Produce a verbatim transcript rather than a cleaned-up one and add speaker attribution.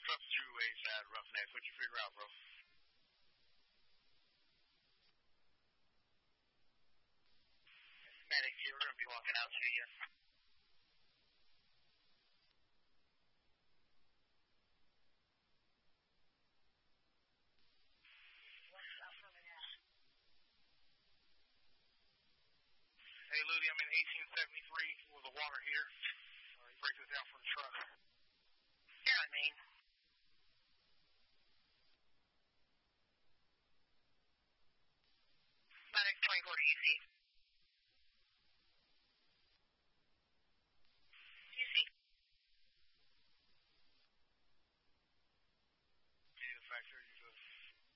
Speaker 1: Trucks through A-side, Roughnecks. What'd you figure out, bro? Medic here, we're going to be walking out to you. Hey, Ludi, I'm in eighteen seventy-three with a water here. Uh, you break this down for the truck. Yeah, I mean. Medic twenty-four, do you see?